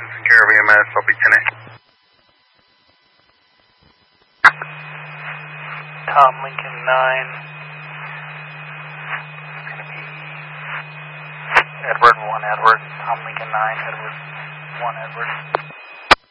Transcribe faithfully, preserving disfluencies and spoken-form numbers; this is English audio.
care of E M S, I'll be ten eight. Tom Lincoln nine. It's going to be Edward one Edward. Tom Lincoln nine, Edward one Edward.